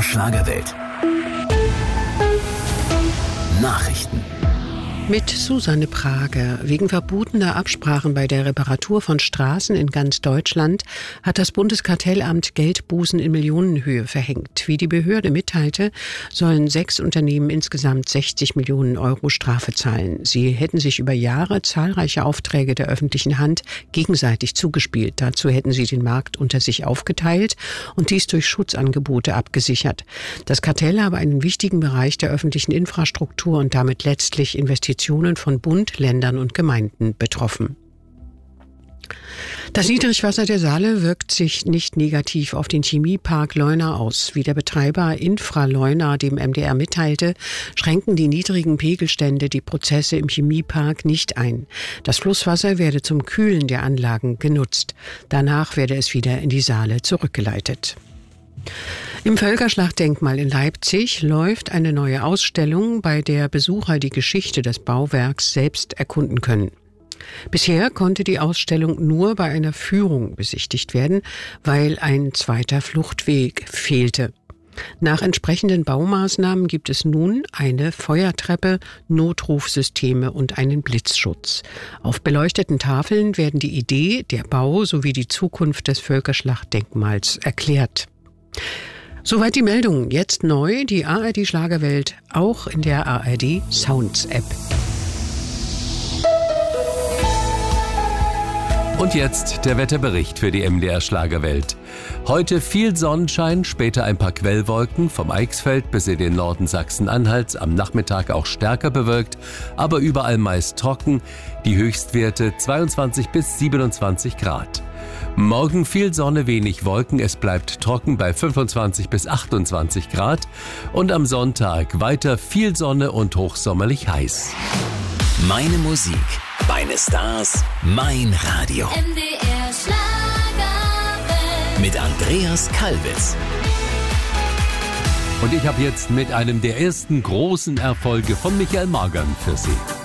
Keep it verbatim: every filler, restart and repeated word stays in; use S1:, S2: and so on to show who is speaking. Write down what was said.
S1: Schlagerwelt. Nachrichten.
S2: Mit Susanne Prager. Wegen verbotener Absprachen bei der Reparatur von Straßen in ganz Deutschland hat das Bundeskartellamt Geldbußen in Millionenhöhe verhängt. Wie die Behörde mitteilte, sollen sechs Unternehmen insgesamt sechzig Millionen Euro Strafe zahlen. Sie hätten sich über Jahre zahlreiche Aufträge der öffentlichen Hand gegenseitig zugespielt. Dazu hätten sie den Markt unter sich aufgeteilt und dies durch Schutzangebote abgesichert. Das Kartell habe einen wichtigen Bereich der öffentlichen Infrastruktur und damit letztlich Investitionen von Bund, Ländern und Gemeinden betroffen. Das Niedrigwasser der Saale wirkt sich nicht negativ auf den Chemiepark Leuna aus. Wie der Betreiber Infra-Leuna dem M D R mitteilte, schränken die niedrigen Pegelstände die Prozesse im Chemiepark nicht ein. Das Flusswasser werde zum Kühlen der Anlagen genutzt. Danach werde es wieder in die Saale zurückgeleitet. Im Völkerschlachtdenkmal in Leipzig läuft eine neue Ausstellung, bei der Besucher die Geschichte des Bauwerks selbst erkunden können. Bisher konnte die Ausstellung nur bei einer Führung besichtigt werden, weil ein zweiter Fluchtweg fehlte. Nach entsprechenden Baumaßnahmen gibt es nun eine Feuertreppe, Notrufsysteme und einen Blitzschutz. Auf beleuchteten Tafeln werden die Idee, der Bau sowie die Zukunft des Völkerschlachtdenkmals erklärt. Soweit die Meldung. Jetzt neu die A R D Schlagerwelt, auch in der A R D Sounds App.
S3: Und jetzt der Wetterbericht für die M D R Schlagerwelt. Heute viel Sonnenschein, später ein paar Quellwolken, vom Eichsfeld bis in den Norden Sachsen-Anhalts, am Nachmittag auch stärker bewölkt, aber überall meist trocken, die Höchstwerte zweiundzwanzig bis siebenundzwanzig Grad. Morgen viel Sonne, wenig Wolken, es bleibt trocken bei fünfundzwanzig bis achtundzwanzig Grad und am Sonntag weiter viel Sonne und hochsommerlich heiß.
S1: Meine Musik, meine Stars, mein Radio.
S4: M D R Schlagerwelt.
S1: Mit Andreas Kalbitz.
S3: Und ich habe jetzt mit einem der ersten großen Erfolge von Michael Magern für Sie.